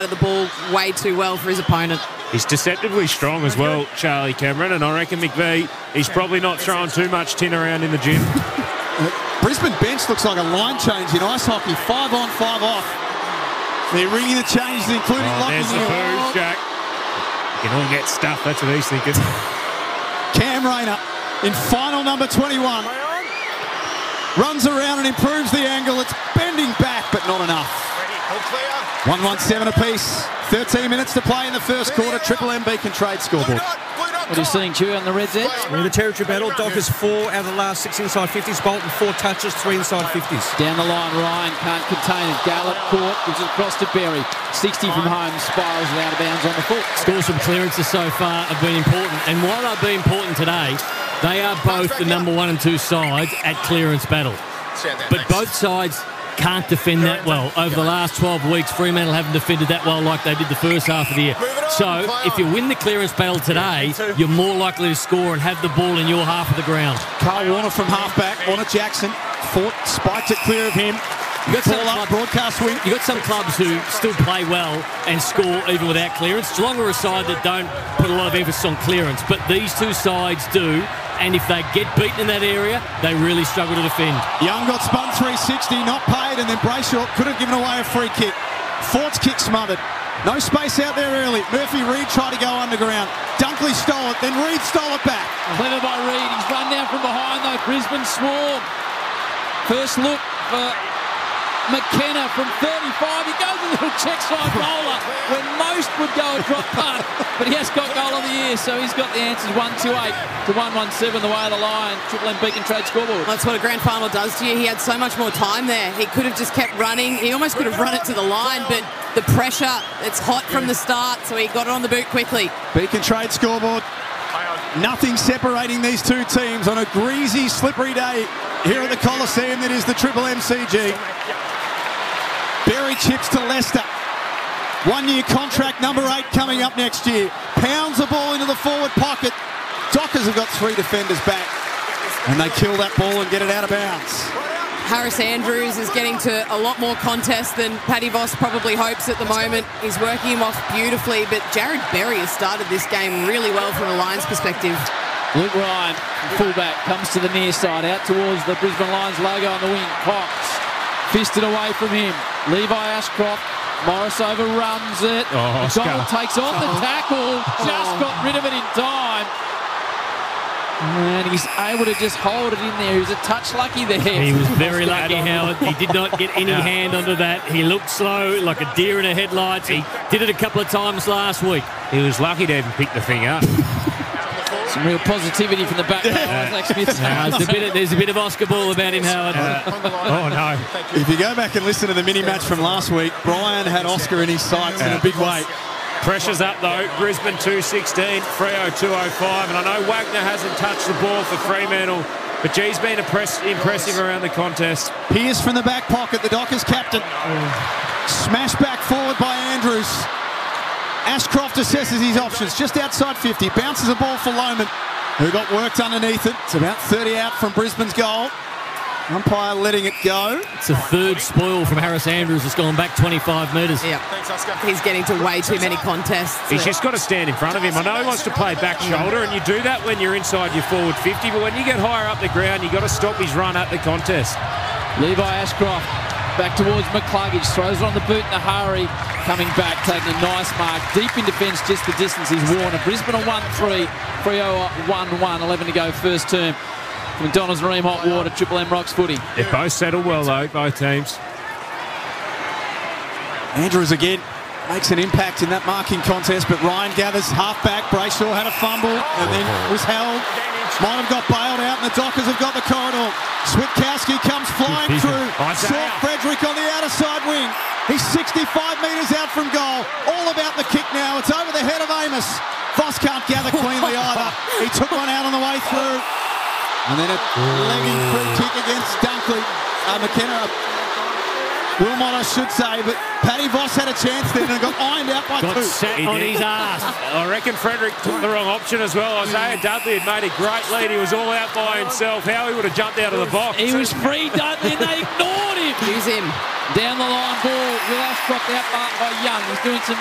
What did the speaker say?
the ball way too well for his opponent. He's deceptively strong as well, Charlie Cameron, and I reckon McVee, he's probably not throwing too much tin around in the gym. Brisbane bench looks like a line change in ice hockey. 5 on, 5 off. They're ringing the changes, including locking there's the booze, Jack. You can all get stuffed, that's what he's thinking. Cam Rayner in final number 21. Runs around and improves the angle. It's bending back, but not enough. 1-1-7 apiece. 13 minutes to play in the first quarter. Triple M Beacon Trade scoreboard. What are you seeing, Chewy, on the Reds edge? In the territory battle, Dockers 4 out of the last 6 inside 50s. Bolton 4 touches, 3 inside 50s. Down the line, Ryan can't contain it. Gallup caught, gives it across to Berry. 60 from home, spirals it out of bounds on the foot. Scores from clearances so far have been important. And while they've been important today, they are both the number 1 and 2 sides at clearance battle. But both sides can't defend that well. Over the last 12 weeks, Fremantle haven't defended that well like they did the first half of the year. So if you win the clearance battle today, you're more likely to score and have the ball in your half of the ground. Carl Warner from halfback. Warner Jackson fought, spiked it clear of him. You got some broadcast win. You got some clubs who still play well and score even without clearance. Geelong are a side that don't put a lot of emphasis on clearance, but these two sides do. And if they get beaten in that area, they really struggle to defend. Young got spun 360, not paid, and then Brayshaw could have given away a free kick. Ford's kick smothered. No space out there early. Murphy Reid tried to go underground. Dunkley stole it, then Reid stole it back. Clever by Reid. He's run down from behind, though. Brisbane swarm. First look for McKenna from 35. He goes a little check side roller when most would go a drop punt, but he has got goal of the year, so he's got the answers. 1-2-8 to 1-1-7 the way of the line. Triple M Beacon Trade scoreboard. That's what a grand final does to you. He had so much more time there. He could have just kept running. He almost could have run it to the line, but the pressure, it's hot from the start, so he got it on the boot quickly. Beacon Trade scoreboard. Nothing separating these two teams on a greasy, slippery day here at the Coliseum that is the Triple MCG. Berry chips to Leicester. 1-year contract, number 8 coming up next year. Pounds the ball into the forward pocket. Dockers have got 3 defenders back. And they kill that ball and get it out of bounds. Harris Andrews is getting to a lot more contest than Paddy Voss probably hopes at the moment. He's working him off beautifully, but Jared Berry has started this game really well from a Lions perspective. Luke Ryan, fullback, comes to the near side, out towards the Brisbane Lions logo on the wing. Cox, fisted away from him. Levi Ashcroft, Morris overruns it. McDonald takes off the tackle, just got rid of it in time. And he's able to just hold it in there. He was a touch lucky there. He was very lucky, Howard. He did not get any hand onto that. He looked slow, like a deer in the headlights. He did it a couple of times last week. He was lucky to even pick the thing up. Some real positivity from the back row. Isaac Smith. There's a bit of Oscar Ball about him, Howard. Oh, no. If you go back and listen to the mini-match from last week, Brian had Oscar in his sights in a big way. Pressure's up, though. Brisbane 216, Freo 205. And I know Wagner hasn't touched the ball for Fremantle, but G's been impressive around the contest. Pearce from the back pocket, the Dockers captain. Smash back forward by Andrews. Ashcroft assesses his options just outside 50. Bounces the ball for Lohman, who got worked underneath it. It's about 30 out from Brisbane's goal. Umpire letting it go. It's a third spoil from Harris Andrews. It's gone back 25 metres. Yeah, he's getting to way too many contests. He's just got to stand in front of him. I know he wants to play back shoulder, and you do that when you're inside your forward 50, but when you get higher up the ground, you've got to stop his run at the contest. Levi Ashcroft back towards McCluggage, throws it on the boot in a hurry. Coming back, taking a nice mark. Deep in defence, just the distance he's worn. Brisbane are 1-3, Freo 1-1, 11 to go first term. McDonald's Marine Hot Water, Triple M Rocks footy. They've both settled well, though, both teams. Andrews again makes an impact in that marking contest, but Ryan gathers half-back. Brayshaw had a fumble and then was held. Might have got bailed out, and the Dockers have got the corridor. Switkowski comes flying through. Short Frederick on the outer side wing. He's 65 metres out from goal. All about the kick now. It's over the head of Amos. Voss can't gather cleanly either. He took one out on the way through. And then a legging free kick against Dunkley. McKenna. Wilmot, I should say, but Paddy Voss had a chance then and got ironed out by Got two. sat He on did. his ass. I reckon Frederick took the wrong option as well. Isaiah Dudley had made a great lead. He was all out by himself. How he would have jumped out of the box. He was free, Dudley, and they ignored him. Use him. Down the line ball, Will Ashcroft out marked by Young. He's doing some